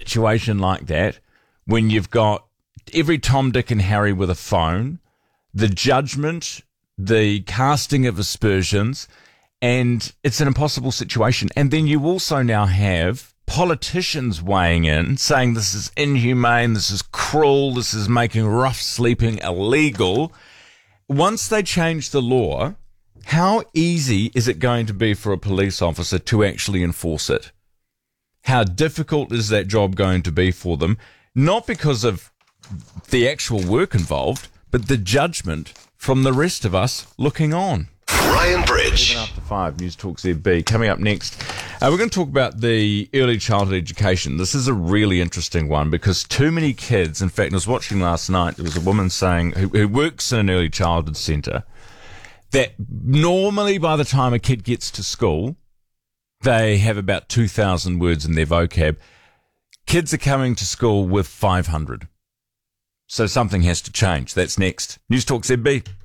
situation like that, when you've got every Tom, Dick and Harry with a phone, the judgment, the casting of aspersions, and it's an impossible situation. And then you also now have politicians weighing in, saying this is inhumane, this is cruel, this is making rough sleeping illegal. Once they change the law, how easy is it going to be for a police officer to actually enforce it? How difficult is that job going to be for them? Not because of the actual work involved, but the judgment from the rest of us looking on. Ryan Bridge. 7 after 5, News Talk ZB. Coming up next, we're going to talk about the early childhood education. This is a really interesting one because too many kids, in fact, I was watching last night, there was a woman saying, who works in an early childhood centre, that normally by the time a kid gets to school, they have about 2,000 words in their vocab. Kids are coming to school with 500. So something has to change. That's next. News Talk ZB.